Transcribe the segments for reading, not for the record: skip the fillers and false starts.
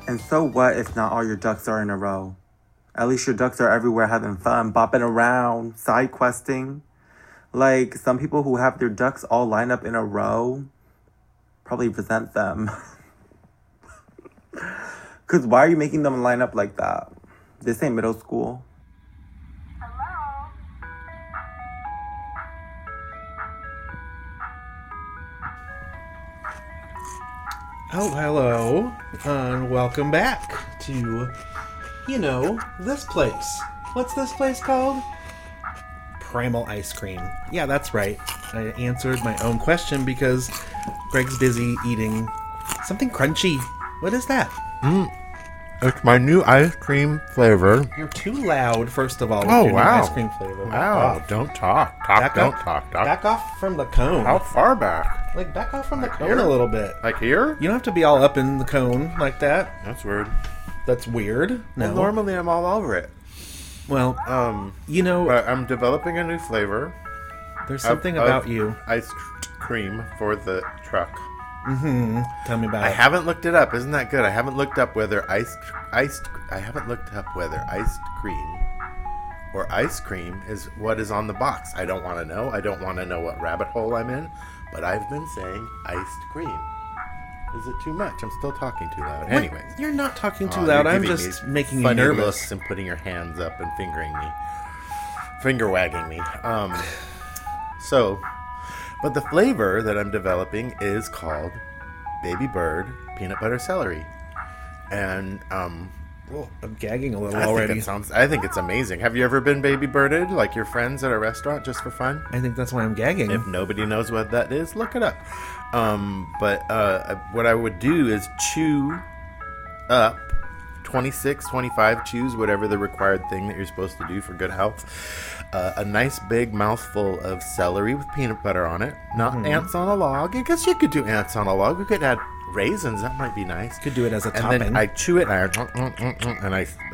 And so what if not all your ducks are in a row? At least your ducks are everywhere having fun, bopping around, side questing. Like, some people who have their ducks all lined up in a row probably resent them. Because why are you making them line up like that? This ain't middle school. Oh, hello, and welcome back to, this place. What's this place called? Primal Ice Cream. Yeah, that's right. I answered my own question because Greg's busy eating something crunchy. What is that? It's my new ice cream flavor. You're too loud, first of all, with Oh, your new wow. ice cream flavor. Wow, don't talk. Back off from the cone. How far back? Like, back off from the cone here? a little bit. Like here? You don't have to be all up in the cone like that. That's weird. That's weird. No. Well, normally I'm all over it. Well, But I'm developing a new flavor. there's something of about you. Ice cream for the truck. Tell me about I it. haven't looked it up. Isn't that good? I haven't looked up whether iced cream or ice cream is what is on the box. I don't want to know. I don't want to know what rabbit hole I'm in. But I've been saying iced cream. Is it too much? I'm still talking too loud. Anyways. You're not talking too Aw, loud. you're I'm giving just me making you funny nervous. looks and putting your hands up and fingering me. Finger wagging me. But the flavor that I'm developing is called Baby Bird Peanut Butter Celery. And I'm gagging a little I already. think it's amazing. Have you ever been baby birded, like your friends at a restaurant, just for fun? I think that's why I'm gagging. If nobody knows what that is, look it up. But what I would do is chew up 26, 25 chews, whatever the required thing that you're supposed to do for good health. A nice big mouthful of celery with peanut butter on it. Not ants on a log. I guess you could do ants on a log. We could add raisins. That might be nice. Could do it as a And topping. then I chew it and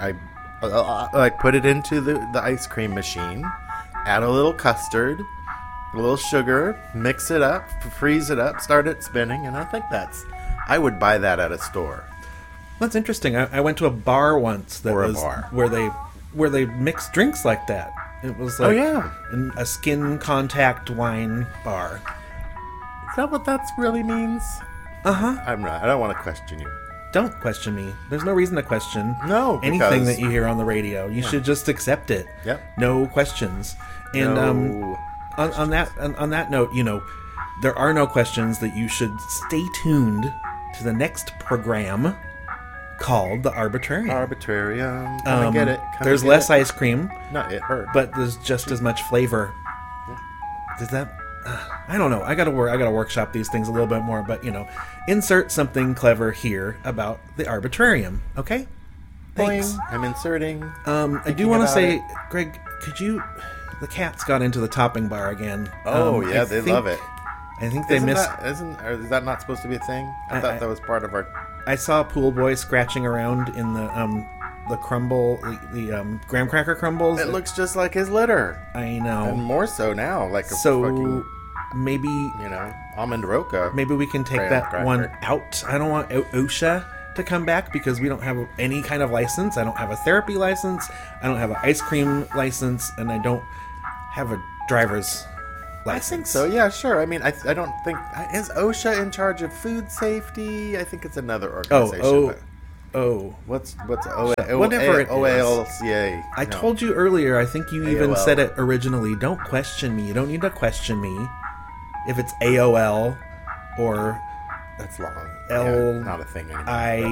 I put it into the ice cream machine. Add a little custard, a little sugar, mix it up, freeze it up, start it spinning, and I think I would buy that at a store. That's interesting. I went to a bar once that Or a was bar. where they mixed drinks like that. It was like a skin contact wine bar. Is that what that really means? Uh-huh. I'm not. I don't want to question you. Don't question me. There's no reason to question No, anything because- that you hear on the radio. You should just accept it. Yep. No questions. And No. on that note, there are no questions that you should stay tuned to the next program called The Arbitrarium. Arbitrarium. Kinda get it. Kinda There's get less it. ice cream, No, it hurt. but there's just as much flavor. Does that? I don't know. I gotta workshop these things a little bit more. But insert something clever here about the Arbitrarium. Okay. Thanks. Boing. I'm inserting. I do Thinking want to about say, it. Greg, could you? The cats got into the topping bar again. Oh, I yeah, they think- love it. I think they missed. Is that not supposed to be a thing? I thought that was part of our. I saw Pool Boy scratching around in the crumble, the graham cracker crumbles. It looks just like his litter, I and know. more so now, like a So fucking, maybe almond roca. maybe we can take graham that cracker. one out. I don't want OSHA to come back because we don't have any kind of license. I don't have a therapy license. I don't have an ice cream license, and I don't have a driver's license. I think so. Yeah, sure. I mean, I don't think is OSHA in charge of food safety. I think it's another organization. What's Whatever it is. OALCA? I told you earlier, I think you even said it originally. Don't question me. You don't need to question me if it's AOL or That's long. L- not a thing anymore.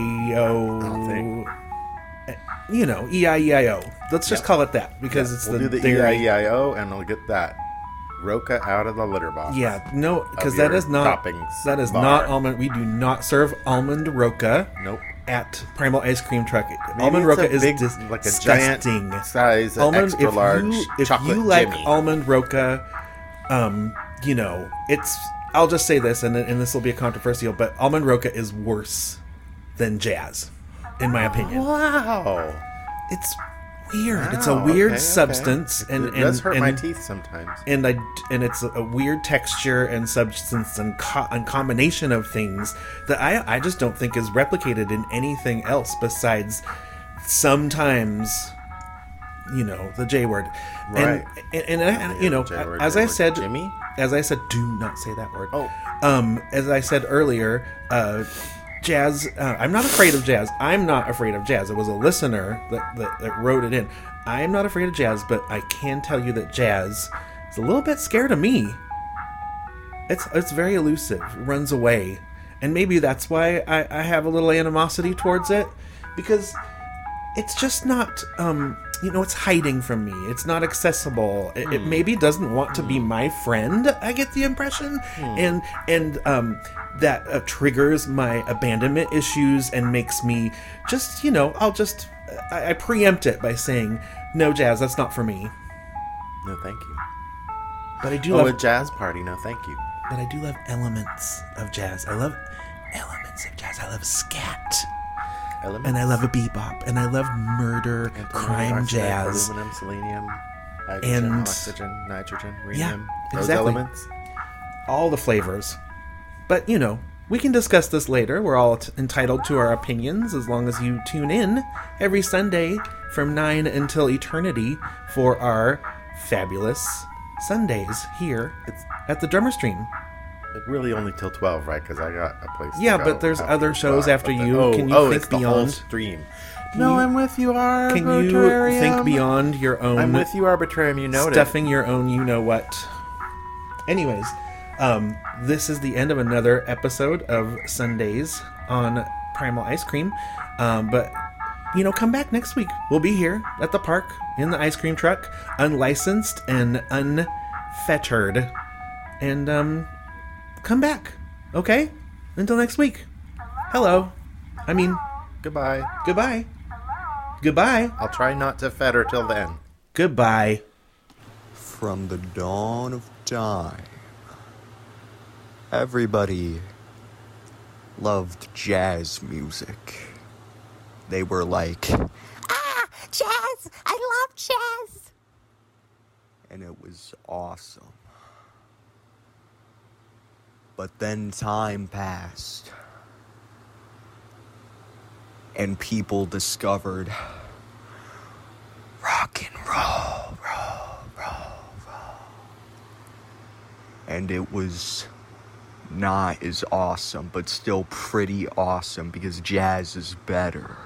IO. EIEIO. Let's just call it that because it's we'll the do the dairy. EIEIO, and we'll get that roca out of the litter box. Yeah, no, because Of that your is not toppings that is bar. not almond. We do not serve almond roca. Nope. At Primal Ice Cream Truck. Maybe Almond it's roca a is big, disgusting. like a giant size, extra large if chocolate you like Jimmy. almond roca, it's. I'll just say this, and this will be a controversial, but almond roca is worse than jazz, in my opinion. Wow. It's weird. It's a Wow, weird okay. substance, It does hurt my teeth sometimes. and it's a weird texture and substance and combination of things that I just don't think is replicated in anything else besides sometimes, the J word. Right. And J-word, as I J-word. said, Jimmy? do not say that word. Oh. As I said earlier, jazz. I'm not afraid of jazz. I'm not afraid of jazz. It was a listener that wrote it in. I'm not afraid of jazz, but I can tell you that jazz is a little bit scared of me. It's very elusive. It runs away, and maybe that's why I have a little animosity towards it, because it's just not. It's hiding from me. It's not accessible. It maybe doesn't want to be my friend. I get the impression, and that triggers my abandonment issues and makes me just, I preempt it by saying, no, jazz, that's not for me. No, thank you. But I do A love. jazz party. No, thank you. But I do love elements of jazz. I love elements of jazz. I love scat. Elements. And I love a bebop, and I love murder, Antimony, crime, arsenic, jazz. aluminum, selenium, hydrogen, And- oxygen, nitrogen, rhenium. Yeah, Those exactly. elements. All the flavors. But, we can discuss this later. We're all entitled to our opinions as long as you tune in every Sunday from 9 until eternity for our fabulous Sundays here at the Drummer Stream. Really only till 12, right? Because I got a place Yeah, to go but there's after other shows 12, after but you. Can you think it's the beyond? whole stream. Can No, you- I'm with you, Can Arbitrarium. you think beyond your own... I'm with you, Arbitrarium. You know it. stuffing your own you-know-what. Anyways, this is the end of another episode of Sundays on Primal Ice Cream. But, come back next week. We'll be here at the park in the ice cream truck, unlicensed and unfettered. And, come back, okay? Until next week. Hello. Goodbye. Goodbye. Goodbye. I'll try not to fetter till then. Goodbye. From the dawn of time, everybody loved jazz music. They were like, Jazz! I love jazz! and it was awesome. But then time passed, and people discovered rock and roll. And it was not as awesome, but still pretty awesome, because jazz is better.